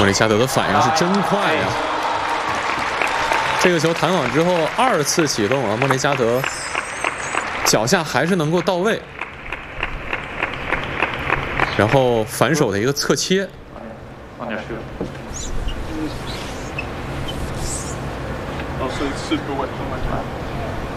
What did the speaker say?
莫里加德的反应是真快呀！这个球弹网之后2次启动啊，莫雷加德脚下还是能够到位，然后反手的一个侧切。 Also super wet on my back.